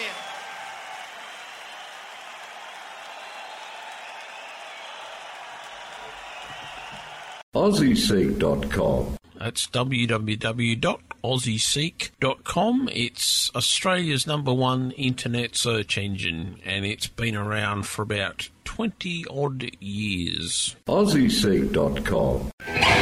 Australian. AussieSeek.com. That's www.aussieseek.com. It's Australia's #1 internet search engine, and it's been around for about 20-odd years. AussieSeek.com.